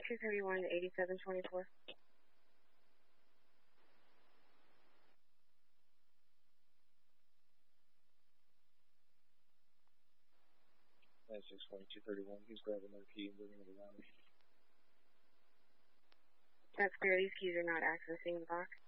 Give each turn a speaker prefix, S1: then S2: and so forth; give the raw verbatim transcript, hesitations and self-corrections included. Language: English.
S1: two thirty-one to eighty-seven twenty-four.
S2: ninety-six twenty, two thirty-one, he's grabbing their key and bringing it around.
S1: That's clear, these keys are not accessing the box.